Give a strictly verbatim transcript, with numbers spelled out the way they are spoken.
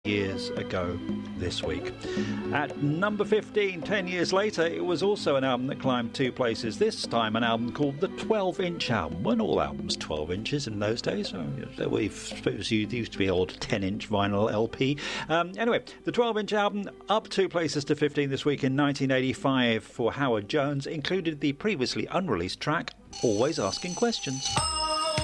years ago this week. At number fifteen, ten years later, it was also an album that climbed two places, this time an album called the twelve inch album. Weren't all albums twelve inches in those days? We suppose you used to be old ten inch vinyl L P. Um, anyway, the twelve inch album up two places to fifteen this week in nineteen eighty-five for Howard Jones included the previously unreleased track Always Asking Questions.